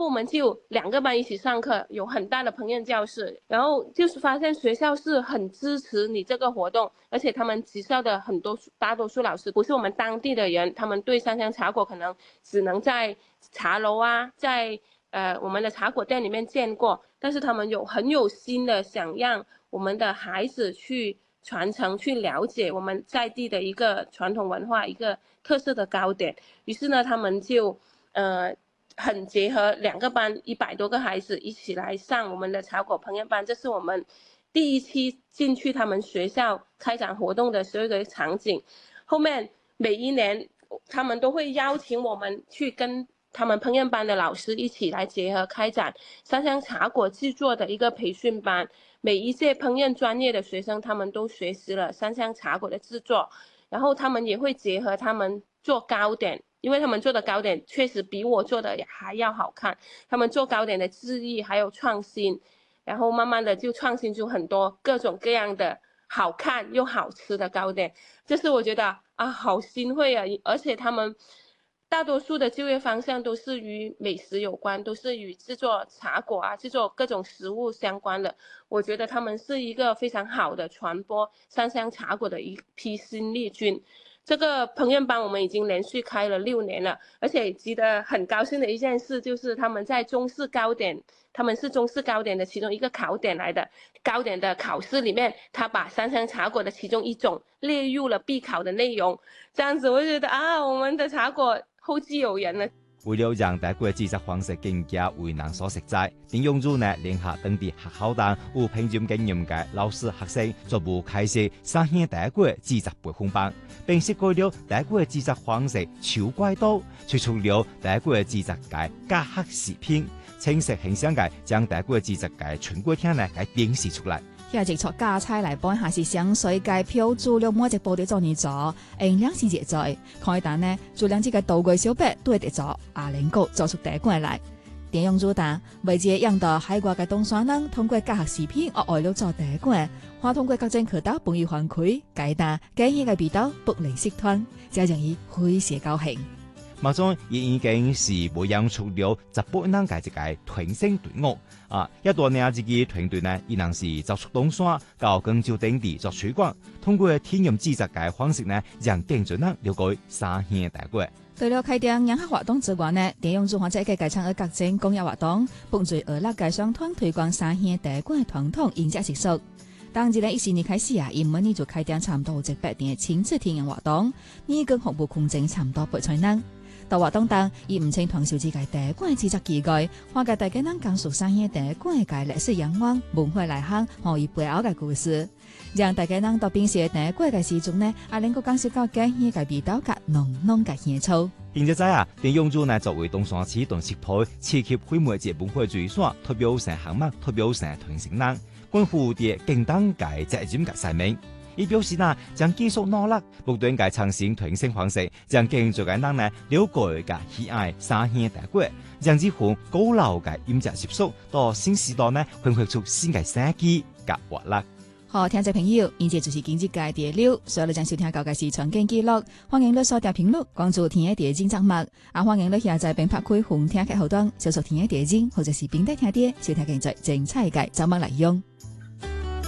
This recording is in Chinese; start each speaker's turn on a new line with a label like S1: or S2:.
S1: 我们就2个班一起上课，有很大的烹饪教室，然后就是发现学校是很支持你这个活动，而且他们学校的大多数老师不是我们当地的人，他们对三香茶果可能只能在茶楼啊，在我们的茶果店里面见过，但是他们很有心的想让我们的孩子去传承，去了解我们在地的一个传统文化，一个特色的糕点。于是呢，他们就很结合2个班100多个孩子一起来上我们的茶果烹饪班，这是我们第一期进去他们学校开展活动的时候的场景。后面每一年他们都会邀请我们去跟他们烹饪班的老师一起来结合开展三香茶果制作的一个培训班。每一届烹饪专业的学生他们都学习了三香茶果的制作，然后他们也会结合他们做糕点，因为他们做的糕点确实比我做的还要好看，他们做糕点的智力还有创新，然后慢慢的就创新出很多各种各样的好看又好吃的糕点。这是我觉得好欣慰啊！而且他们大多数的就业方向都是与美食有关，都是与制作茶果啊、制作各种食物相关的。我觉得他们是一个非常好的传播三香茶果的一批新力军。这个烹饪班我们已经连续开了6年了，而且记得很高兴的一件事就是他们在中式糕点，他们是中式糕点的其中一个考点来的，糕点的考试里面他把三香茶果的其中一种列入了必考的内容。这样子我觉得我们的茶果后继有人了。
S2: 为了让茶果制作方式更加为人所实在，丁勇儒呢联合当地学校等有烹飪經驗嘅老師學生，逐步開設三香茶果制作培訓班，並設計了茶果制作方式超怪多，推出了茶果制作嘅家學視頻，清晰形象嘅將茶果制作嘅全過程呢嘅展示出來。
S3: 現在做家菜嚟幫下是香水界漂注了每隻部隊做你做，兩時節在開單呢，做兩隻嘅道具小白都會得做，能夠做出茶果嚟。點用做單，為咗讓到海外嘅東山人通過家學視頻外了做茶果，或通過各種渠道朋友反饋，解答建議嘅味道不離食團，這讓伊非常高興。
S2: 馬總已經是培養出了18人嘅一個團星隊伍一多年自己團隊呢，依然是走出東山到廣州等地做推廣，通過體驗製作嘅方式呢，讓更多人了解三香茶果。
S3: 除了開店迎客活動之外呢，點用做或者嘅介參與各種公益活動，幫助俄勒嘅商團推廣三香茶果嘅傳統飲食習俗。當2014年開始因每年就開店差唔多100店嘅親子體驗活動，呢個服務空間差唔多800人。到活動當，以唔清傳授自己茶果製作技藝，話給大家能講述三香茶果嘅歷史仰望、文化內涵和伊背後嘅故事，讓大家能到平時茶果嘅時鐘呢，能夠感受到嘅呢個味道嘅濃嘅香醋。
S2: 現在丁勇儒呢作為東山市董事會刺激會媒節文化最選特別成項目特別成團成人，關乎啲競爭嘅責任嘅使命。伊表示將繼續努力，不斷嘅創新團升方式，讓更多嘅人呢了解嘅喜愛三香茶果，讓這款古老嘅飲食習俗到新時代呢開發出新嘅生機嘅活力。
S3: 好，聽眾朋友，現在就是經濟界第6，所有將收聽到嘅是傳經記錄，歡迎你鎖定頻率關注聽一啲精節目，歡迎你下載並拍開紅聽嘅後端，搜索聽一啲精或者是並帶聽啲，收聽更多精彩嘅節目內容。